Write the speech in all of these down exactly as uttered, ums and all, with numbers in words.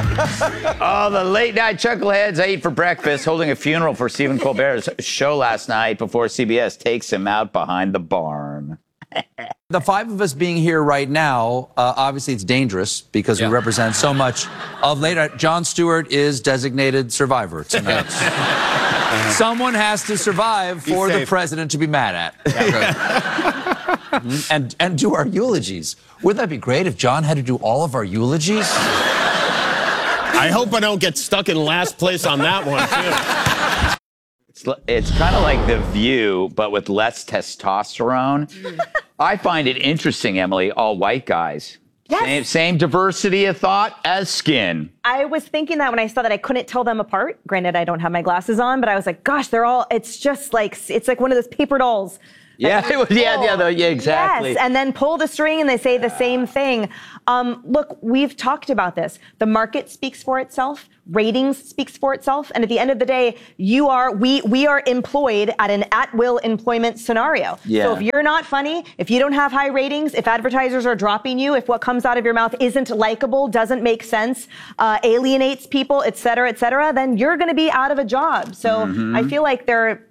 Oh, the late night chuckleheads I eat for breakfast, holding a funeral for Stephen Colbert's show last night before C B S takes him out behind the barn. The five of us being here right now, uh, obviously it's dangerous because yeah. we represent so much of late night. Jon Stewart is designated survivor tonight. uh-huh. Someone has to survive for the president to be mad at. Yeah. mm-hmm. and, and do our eulogies. Wouldn't that be great if Jon had to do all of our eulogies? I hope I don't get stuck in last place on that one, too. It's, it's kind of like The View, but with less testosterone. I find it interesting, Emily, all white guys. Yes. Same, same diversity of thought as skin. I was thinking that when I saw that, I couldn't tell them apart. Granted, I don't have my glasses on, but I was like, gosh, they're all, it's just like, it's like one of those paper dolls. Yeah, it was, yeah, yeah, the, yeah, exactly. Yes, and then pull the string and they say the same thing. Um, look, we've talked about this. The market speaks for itself. Ratings speaks for itself. And at the end of the day, you are, we, we are employed at an at-will employment scenario. Yeah. So if you're not funny, if you don't have high ratings, if advertisers are dropping you, if what comes out of your mouth isn't likable, doesn't make sense, uh, alienates people, et cetera, et cetera, then you're going to be out of a job. So mm-hmm. I feel like they're,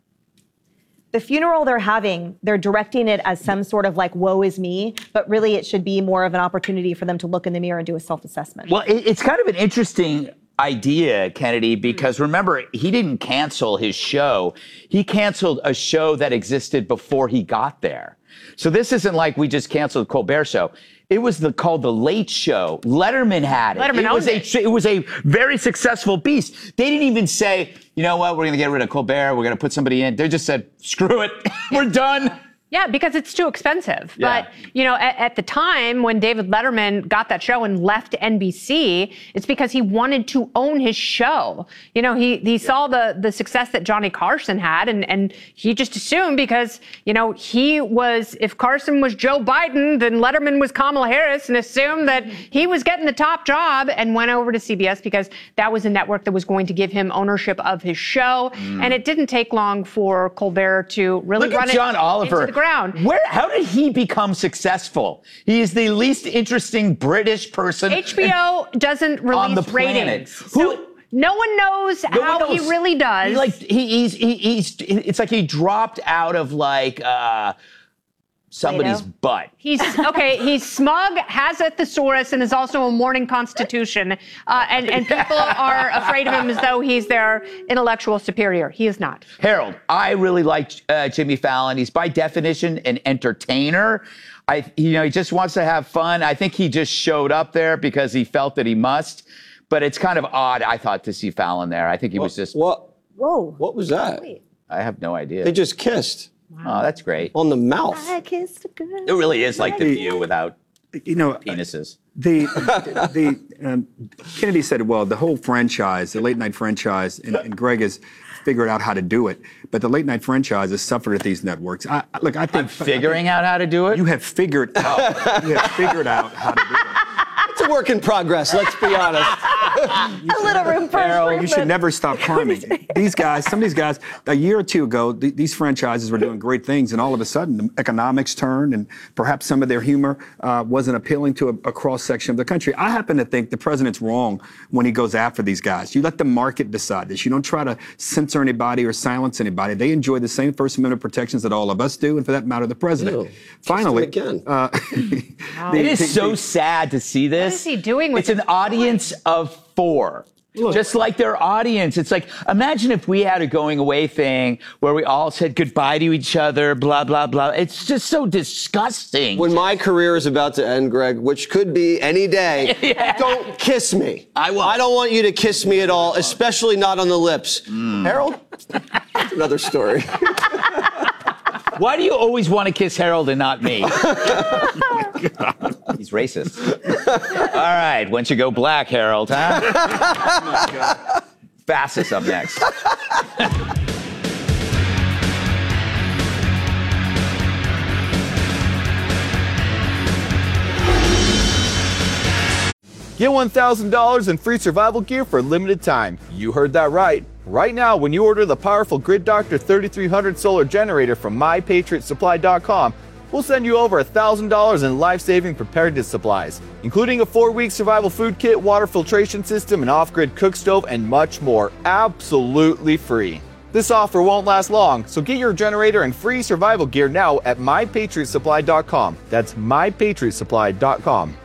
the funeral they're having, they're directing it as some sort of like, woe is me, but really it should be more of an opportunity for them to look in the mirror and do a self-assessment. Well, it, it's kind of an interesting idea, Kennedy, because remember, he didn't cancel his show. He canceled a show that existed before he got there. So this isn't like we just canceled the Colbert Show. It was the, called The Late Show. Letterman had it. Letterman it was a it. It was a very successful beast. They didn't even say, you know what, we're going to get rid of Colbert. We're going to put somebody in. They just said, screw it. We're done. Yeah, because it's too expensive. Yeah. But, you know, at, at the time when David Letterman got that show and left N B C, it's because he wanted to own his show. You know, he, he yeah. saw the, the success that Johnny Carson had, and, and he just assumed because, you know, he was, if Carson was Joe Biden, then Letterman was Kamala Harris, and assumed that he was getting the top job and went over to C B S because that was a network that was going to give him ownership of his show. Mm. And it didn't take long for Colbert to really Look run at John it Oliver. into the ground. Where? How did he become successful? He is the least interesting British person. H B O doesn't release ratings. Who? So no one knows no how one knows. he really does. He like he, he's he, he's. It's like he dropped out of like uh, somebody's Play-Doh? butt. He's okay. He's smug, has a thesaurus, and is also a morning constitution. Uh, and and people are afraid of him as though he's their intellectual superior. He is not. Harold, I really like uh, Jimmy Fallon. He's by definition an entertainer. I, you know, he just wants to have fun. I think he just showed up there because he felt that he must. But it's kind of odd, I thought, to see Fallon there. I think he what, was just. What? Whoa. What was that? Wait. I have no idea. They just kissed. Wow. Oh, that's great. On the mouth. I kissed a girl. It really is like The View without you know, penises. The, the um, Kennedy said, well, the whole franchise, the late night franchise, and, and Greg has figured out how to do it, but the late night franchise has suffered at these networks. I, look, I think I'm figuring out how to do it. You have figured out. You have figured out how to do it. It's a work in progress. Let's be honest. A little room for improvement. You should never stop climbing. These guys, some of these guys, a year or two ago, th- these franchises were doing great things, and all of a sudden, the economics turned, and perhaps some of their humor uh, wasn't appealing to a, a cross section of the country. I happen to think the president's wrong when he goes after these guys. You let the market decide this. You don't try to censor anybody or silence anybody. They enjoy the same First Amendment protections that all of us do, and for that matter, the president. Ew. Finally, again. Uh, Wow. the- It is the- so the- sad to see this. What is he doing with It's an his audience of four. Look. Just like their audience. It's like, imagine if we had a going away thing where we all said goodbye to each other, blah, blah, blah. It's just so disgusting. When my career is about to end, Greg, which could be any day, Yeah. don't kiss me. I won't. I don't want you to kiss me at all, especially not on the lips. Mm. Harold? That's another story. Why do you always want to kiss Harold and not me? He's racist. All right, once you go black, Harold, huh? Oh my God. Fastest up next. Get one thousand dollars in free survival gear for a limited time. You heard that right. Right now, when you order the powerful Grid Doctor thirty-three hundred solar generator from my patriot supply dot com, we'll send you over one thousand dollars in life-saving preparedness supplies, including a four-week survival food kit, water filtration system, an off-grid cook stove, and much more, absolutely free. This offer won't last long, so get your generator and free survival gear now at my patriot supply dot com. That's my patriot supply dot com.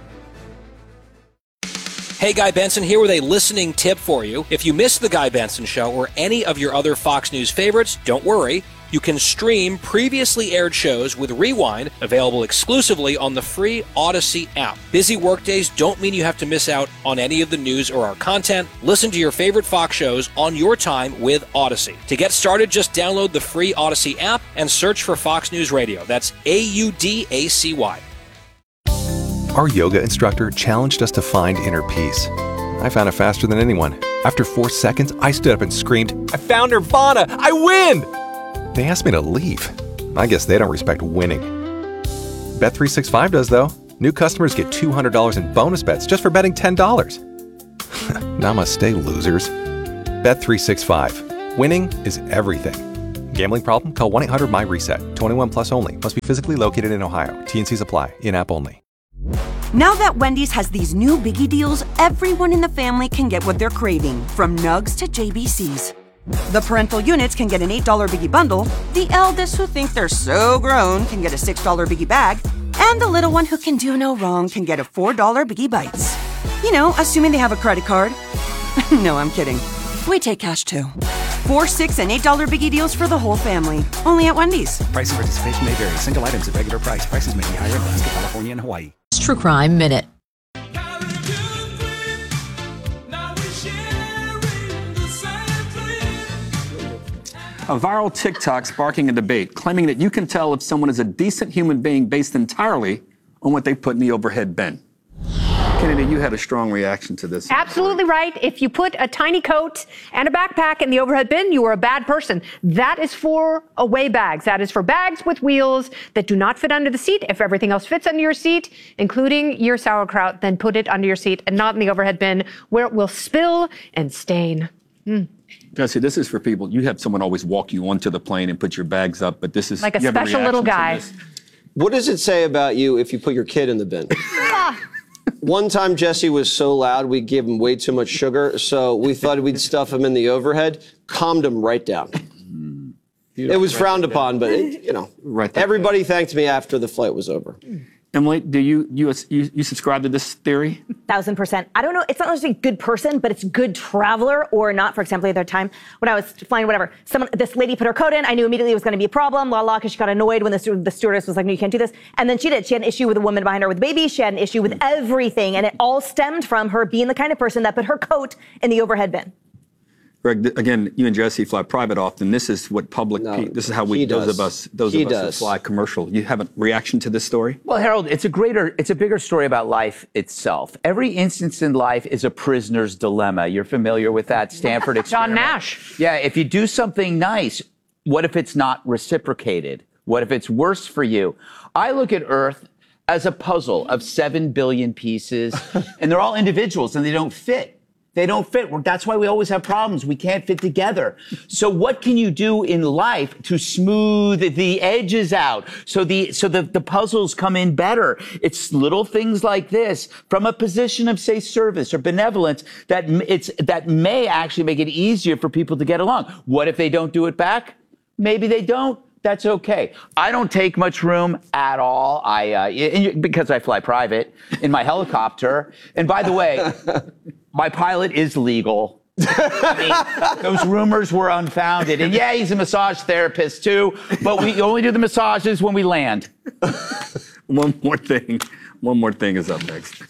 Hey, Guy Benson here with a listening tip for you. If you missed The Guy Benson Show or any of your other Fox News favorites, don't worry. You can stream previously aired shows with Rewind, available exclusively on the free Odyssey app. Busy workdays don't mean you have to miss out on any of the news or our content. Listen to your favorite Fox shows on your time with Odyssey. To get started, just download the free Odyssey app and search for Fox News Radio. That's A U D A C Y. Our yoga instructor challenged us to find inner peace. I found it faster than anyone. After four seconds, I stood up and screamed, "I found Nirvana! I win!" They asked me to leave. I guess they don't respect winning. Bet three sixty-five does, though. New customers get two hundred dollars in bonus bets just for betting ten dollars. Namaste, losers. Bet three sixty-five. Winning is everything. Gambling problem? Call one eight hundred my reset. twenty-one plus only. Must be physically located in Ohio. T and Cs apply. In-app only. Now that Wendy's has these new biggie deals, everyone in the family can get what they're craving, from nugs to J B Cs. The parental units can get an eight dollar biggie bundle, the eldest who think they're so grown can get a six dollar biggie bag, and the little one who can do no wrong can get a four dollar biggie bites. You know, assuming they have a credit card. No, I'm kidding. We take cash too. Four, six, and eight dollar biggie deals for the whole family. Only at Wendy's. Price and participation may vary. Single items at regular price. Prices may be higher in Alaska, California, and Hawaii. True Crime Minute. A viral TikTok sparking a debate, claiming that you can tell if someone is a decent human being based entirely on what they put in the overhead bin. Kennedy, you had a strong reaction to this. Absolutely right. If you put a tiny coat and a backpack in the overhead bin, you are a bad person. That is for away bags. That is for bags with wheels that do not fit under the seat. If everything else fits under your seat, including your sauerkraut, then put it under your seat and not in the overhead bin where it will spill and stain. Mm. Jesse, this is for people. You have someone always walk you onto the plane and put your bags up, but this is like a special little guy. What does it say about you if you put your kid in the bin? One time Jesse was so loud we gave him way too much sugar, so we thought we'd stuff him in the overhead, calmed him right down. It was frowned upon, but it, you know, right everybody thanked me after the flight was over. Emily, do you, you you you subscribe to this theory? Thousand percent. I don't know. It's not necessarily good person, but it's good traveler or not. For example, the other time when I was flying, whatever, someone, this lady put her coat in. I knew immediately it was going to be a problem. La la, because she got annoyed when the, stu- the stewardess was like, "No, you can't do this." And then she did. She had an issue with a woman behind her with a baby. She had an issue with everything, and it all stemmed from her being the kind of person that put her coat in the overhead bin. Greg, again, you and Jesse fly private often. This is what public, No, pe- this is how we, he those does. of us, those He of us does. who fly commercial. You have a reaction to this story? Well, Harold, it's a greater, it's a bigger story about life itself. Every instance in life is a prisoner's dilemma. You're familiar with that Stanford experiment. John Nash. Yeah, if you do something nice, what if it's not reciprocated? What if it's worse for you? I look at Earth as a puzzle of seven billion pieces, and they're all individuals, and they don't fit. They don't fit. That's why we always have problems. We can't fit together. So what can you do in life to smooth the edges out so the so the, the puzzles come in better? It's little things like this from a position of, say, service or benevolence that m- it's that may actually make it easier for people to get along. What if they don't do it back? Maybe they don't. That's okay. I don't take much room at all. I uh, in, because I fly private in my helicopter. And by the way, my pilot is legal. I mean, those rumors were unfounded. And yeah, he's a massage therapist too, but we only do the massages when we land. One more thing. One more thing is up next.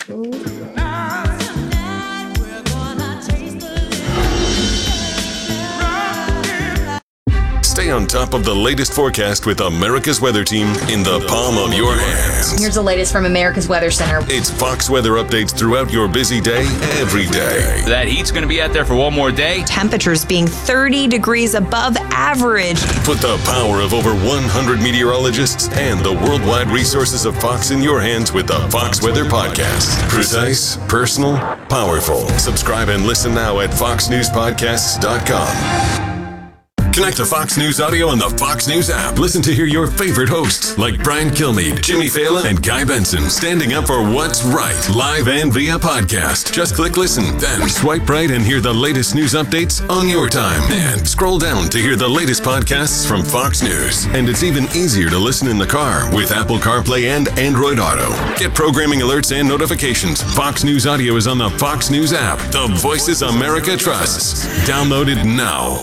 Stay on top of the latest forecast with America's Weather Team in the palm of your hands. Here's the latest from America's Weather Center. It's Fox weather updates throughout your busy day, every day. That heat's going to be out there for one more day. Temperatures being thirty degrees above average. Put the power of over one hundred meteorologists and the worldwide resources of Fox in your hands with the Fox Weather Podcast. Precise, personal, powerful. Subscribe and listen now at fox news podcasts dot com. Connect to Fox News Audio on the Fox News app. Listen to hear your favorite hosts like Brian Kilmeade, Jimmy Fallon, and Guy Benson standing up for what's right, live and via podcast. Just click listen, then swipe right and hear the latest news updates on your time. And scroll down to hear the latest podcasts from Fox News. And it's even easier to listen in the car with Apple CarPlay and Android Auto. Get programming alerts and notifications. Fox News Audio is on the Fox News app. The voices America trusts. Download it now.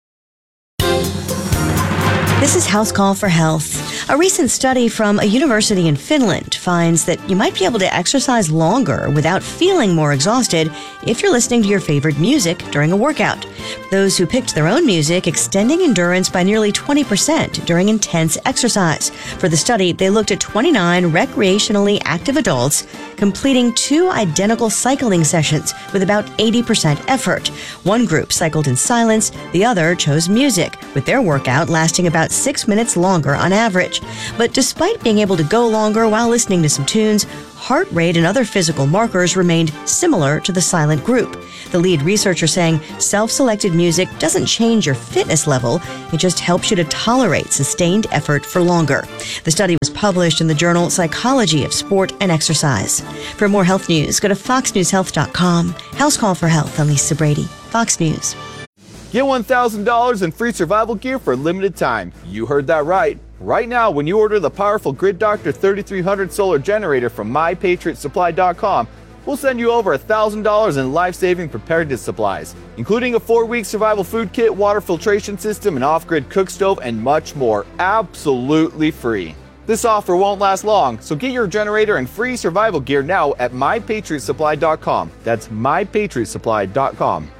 This is House Call for Health. A recent study from a university in Finland finds that you might be able to exercise longer without feeling more exhausted if you're listening to your favorite music during a workout. Those who picked their own music extending endurance by nearly twenty percent during intense exercise. For the study, they looked at twenty-nine recreationally active adults completing two identical cycling sessions with about eighty percent effort. One group cycled in silence, the other chose music, with their workout lasting about six minutes longer on average. But despite being able to go longer while listening to some tunes, heart rate and other physical markers remained similar to the silent group. The lead researcher saying self-selected music doesn't change your fitness level, it just helps you to tolerate sustained effort for longer. The study was published in the journal Psychology of Sport and Exercise. For more health news, go to fox news health dot com. House Call for Health, I'm Lisa Brady, Fox News. Get one thousand dollars in free survival gear for a limited time. You heard that right. Right now, when you order the powerful Grid Doctor thirty-three hundred solar generator from my patriot supply dot com, we'll send you over one thousand dollars in life-saving preparedness supplies, including a four-week survival food kit, water filtration system, an off-grid cook stove, and much more, absolutely free. This offer won't last long, so get your generator and free survival gear now at my patriot supply dot com. That's my patriot supply dot com.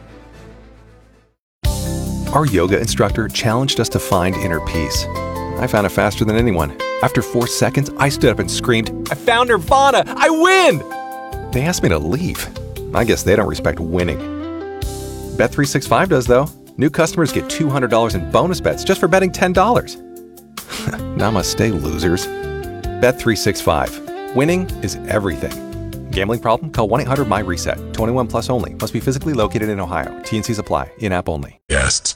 Our yoga instructor challenged us to find inner peace. I found it faster than anyone. After four seconds, I stood up and screamed, "I found Nirvana! I win!" They asked me to leave. I guess they don't respect winning. Bet three sixty-five does, though. New customers get two hundred dollars in bonus bets just for betting ten dollars. Namaste, losers. Bet three sixty-five. Winning is everything. Gambling problem? Call one eight hundred my reset. twenty-one plus only. Must be physically located in Ohio. T and Cs apply. In-app only. Guests.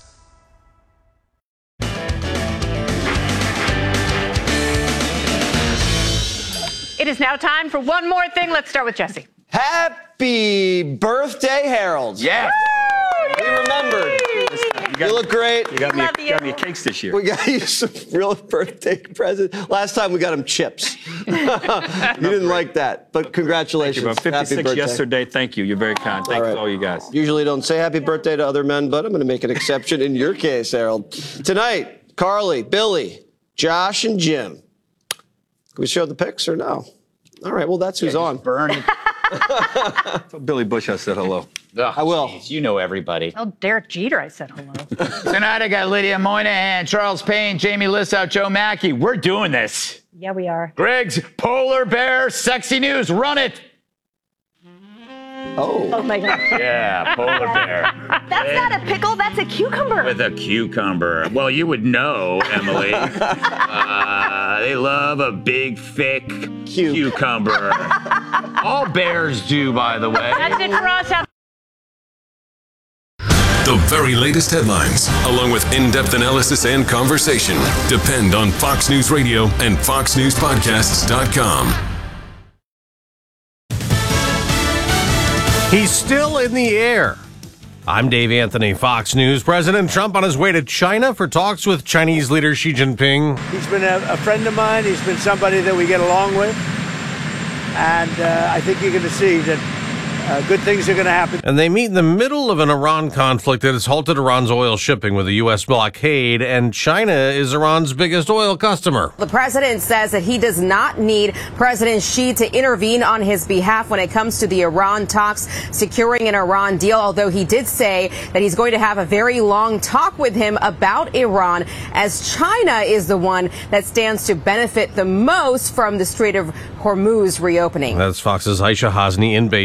It is now time for one more thing. Let's start with Jesse. Happy birthday, Harold. Yeah. We remembered. You, got, you look great. You got me, Love you. you. got me cakes this year. We got you some real birthday presents. Last time we got him chips. You didn't like that, but congratulations. Thank you, bro. fifty-six happy yesterday. Thank you. You're very kind. Thank all right. you, all you guys. Usually don't say happy birthday to other men, but I'm going to make an exception in your case, Harold. Tonight, Carly, Billy, Josh, and Jim. Can we show the pics or no? All right, well, that's who's yeah, on. Bernie. Tell Billy Bush I said hello. Oh, I will. Geez, you know everybody. Tell Derek Jeter I said hello. Tonight I got Lydia Moynihan, Charles Payne, Jamie Lissout, Joe Mackey. We're doing this. Yeah, we are. Greg's Polar Bear Sexy News. Run it. Oh. Oh my God. Yeah, polar bear. That's not a pickle, that's a cucumber. With a cucumber. Well, you would know, Emily. uh, they love a big, thick Cuke. cucumber. All bears do, by the way. That's it for us. The very latest headlines, along with in-depth analysis and conversation, depend on Fox News Radio and fox news podcasts dot com. He's still in the air. I'm Dave Anthony, Fox News. President Trump on his way to China for talks with Chinese leader Xi Jinping. He's been a, a friend of mine. He's been somebody that we get along with. And uh, I think you're going to see that uh, good things are going to happen. And they meet in the middle of an Iran conflict that has halted Iran's oil shipping with a U S blockade, and China is Iran's biggest oil customer. The president says that he does not need President Xi to intervene on his behalf when it comes to the Iran talks, securing an Iran deal, although he did say that he's going to have a very long talk with him about Iran, as China is the one that stands to benefit the most from the Strait of Hormuz reopening. That's Fox's Aisha Hasni in Beijing. The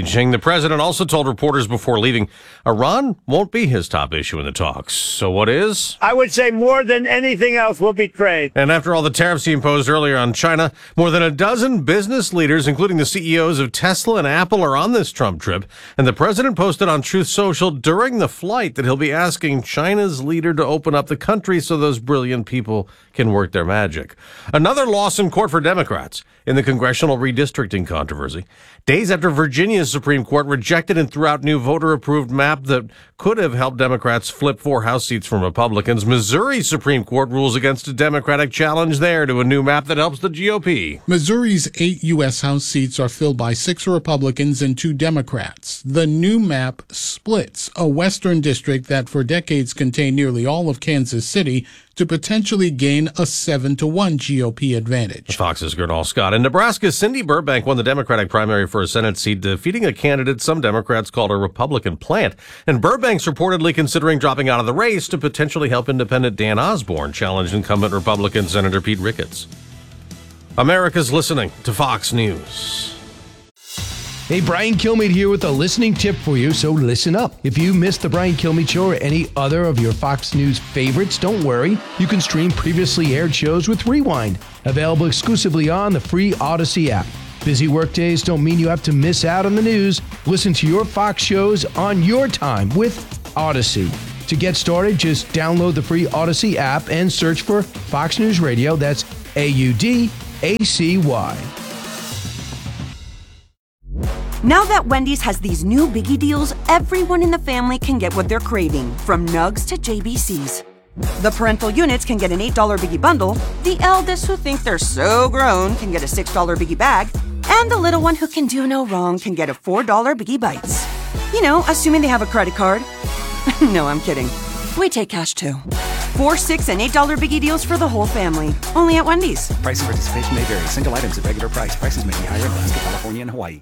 president also told reporters before leaving, Iran won't be his top issue in the talks. So what is? I would say more than anything else will be trade. And after all the tariffs he imposed earlier on China, more than a dozen business leaders, including the C E Os of Tesla and Apple, are on this Trump trip. And the president posted on Truth Social during the flight that he'll be asking China's leader to open up the country so those brilliant people can work their magic. Another loss in court for Democrats in the congressional redistricting controversy. Days after Virginia's Supreme Court rejected and threw out new voter-approved map that could have helped Democrats flip four House seats from Republicans, Missouri's Supreme Court rules against a Democratic challenge there to a new map that helps the G O P. Missouri's eight U S House seats are filled by six Republicans and two Democrats. The new map splits a western district that for decades contained nearly all of Kansas City to potentially gain a seven to one G O P advantage. Fox's Gernal Scott. In Nebraska, Cindy Burbank won the Democratic primary for a Senate seat, defeating a candidate some Democrats called a Republican plant. And Burbank's reportedly considering dropping out of the race to potentially help independent Dan Osborne challenge incumbent Republican Senator Pete Ricketts. America's listening to Fox News. Hey, Brian Kilmeade here with a listening tip for you, so listen up. If you missed the Brian Kilmeade Show or any other of your Fox News favorites, don't worry. You can stream previously aired shows with Rewind, available exclusively on the free Odyssey app. Busy workdays don't mean you have to miss out on the news. Listen to your Fox shows on your time with Odyssey. To get started, just download the free Odyssey app and search for Fox News Radio. That's A U D A C Y. Now that Wendy's has these new biggie deals, everyone in the family can get what they're craving, from Nugs to J B Cs. The parental units can get an eight dollar biggie bundle, the eldest who think they're so grown can get a six dollar biggie bag, and the little one who can do no wrong can get a four dollar biggie bites. You know, assuming they have a credit card. No, I'm kidding. We take cash too. Four, six, and eight dollar biggie deals for the whole family. Only at Wendy's. Price and participation may vary. Single items at regular price. Prices may be higher in Alaska, California, and Hawaii.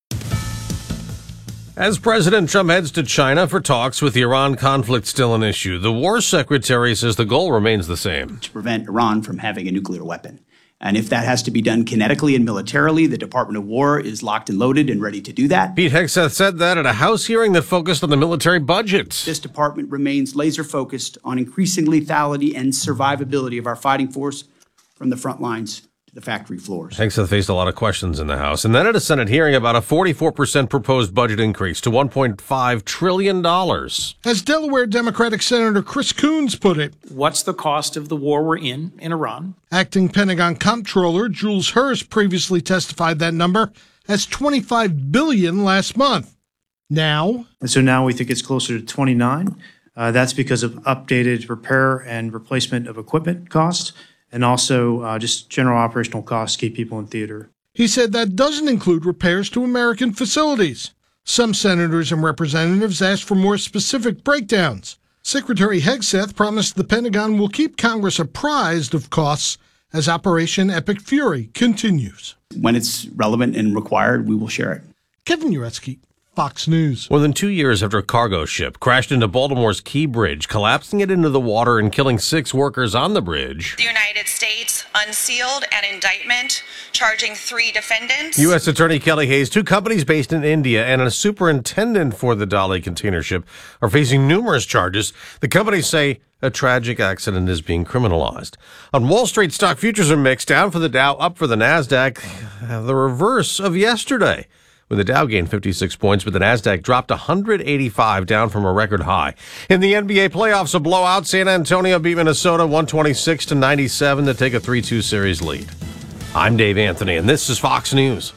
As President Trump heads to China for talks with the Iran conflict still an issue, the War Secretary says the goal remains the same. To prevent Iran from having a nuclear weapon. And if that has to be done kinetically and militarily, the Department of War is locked and loaded and ready to do that. Pete Hegseth said that at a House hearing that focused on the military budget. This department remains laser focused on increasing lethality and survivability of our fighting force from the front lines to the factory floors. Hegseth faced a lot of questions in the House, and then at a Senate hearing about a forty-four percent proposed budget increase to one point five trillion dollars. As Delaware Democratic Senator Chris Coons put it, what's the cost of the war we're in in Iran? Acting Pentagon Comptroller Jules Hurst previously testified that number as twenty-five billion dollars last month. Now? And so now we think it's closer to twenty-nine. Uh, that's because of updated repair and replacement of equipment costs, and also uh, just general operational costs to keep people in theater. He said that doesn't include repairs to American facilities. Some senators and representatives asked for more specific breakdowns. Secretary Hegseth promised the Pentagon will keep Congress apprised of costs as Operation Epic Fury continues. When it's relevant and required, we will share it. Kevin Uretsky, Fox News. More than two years after a cargo ship crashed into Baltimore's Key Bridge, collapsing it into the water and killing six workers on the bridge. The United States unsealed an indictment charging three defendants. U S Attorney Kelly Hayes, two companies based in India, and a superintendent for the Dali container ship are facing numerous charges. The companies say a tragic accident is being criminalized. On Wall Street, stock futures are mixed, down for the Dow, up for the NASDAQ, the reverse of yesterday, when the Dow gained fifty-six points, but the NASDAQ dropped one hundred eighty-five, down from a record high. In the N B A playoffs, a blowout. San Antonio beat Minnesota one twenty-six to ninety-seven to take a three two series lead. I'm Dave Anthony, and this is Fox News.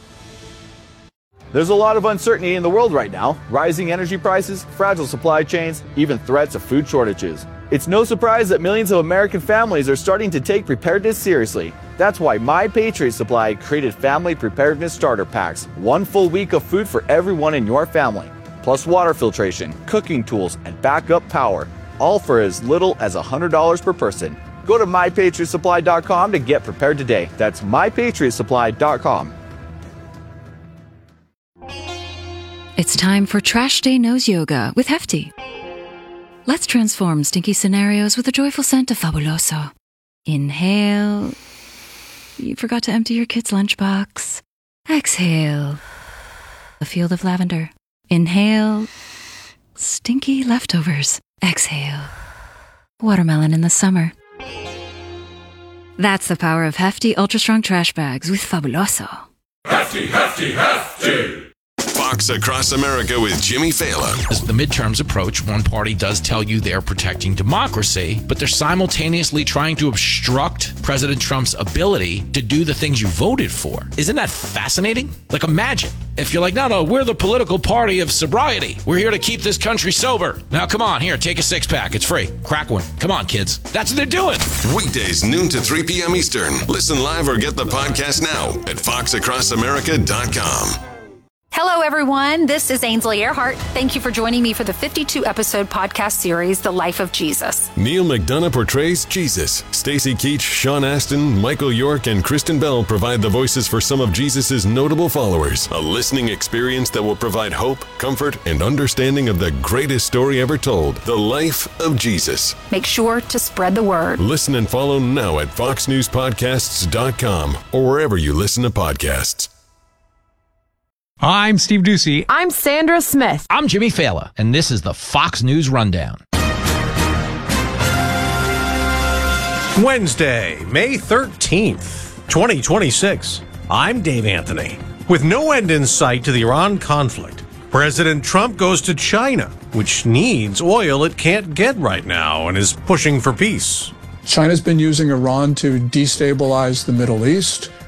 There's a lot of uncertainty in the world right now. Rising energy prices, fragile supply chains, even threats of food shortages. It's no surprise that millions of American families are starting to take preparedness seriously. That's why My Patriot Supply created Family Preparedness Starter Packs. One full week of food for everyone in your family. Plus water filtration, cooking tools, and backup power. All for as little as one hundred dollars per person. Go to my patriot supply dot com to get prepared today. That's my patriot supply dot com. It's time for Trash Day Nose Yoga with Hefty. Let's transform stinky scenarios with a joyful scent of Fabuloso. Inhale. You forgot to empty your kid's lunchbox. Exhale. A field of lavender. Inhale. Stinky leftovers. Exhale. Watermelon in the summer. That's the power of hefty, ultra-strong trash bags with Fabuloso. Hefty, hefty, hefty. Fox Across America with Jimmy Fallon. As the midterms approach, one party does tell you they're protecting democracy, but they're simultaneously trying to obstruct President Trump's ability to do the things you voted for. Isn't that fascinating? Like, imagine if you're like, no, no, we're the political party of sobriety. We're here to keep this country sober. Now, come on, here, take a six pack. It's free. Crack one. Come on, kids. That's what they're doing. Weekdays, noon to three p.m. Eastern. Listen live or get the podcast now at fox across america dot com. Hello, everyone. This is Ainsley Earhart. Thank you for joining me for the fifty-two episode podcast series, The Life of Jesus. Neil McDonough portrays Jesus. Stacey Keach, Sean Astin, Michael York, and Kristen Bell provide the voices for some of Jesus' notable followers. A listening experience that will provide hope, comfort, and understanding of the greatest story ever told, The Life of Jesus. Make sure to spread the word. Listen and follow now at fox news podcasts dot com or wherever you listen to podcasts. I'm Steve Ducey. I'm Sandra Smith. I'm Jimmy Fallon, and this is the Fox News Rundown. Wednesday, May thirteenth, twenty twenty-six. I'm Dave Anthony. With no end in sight to the Iran conflict, President Trump goes to China, which needs oil it can't get right now and is pushing for peace. China's been using Iran to destabilize the Middle East.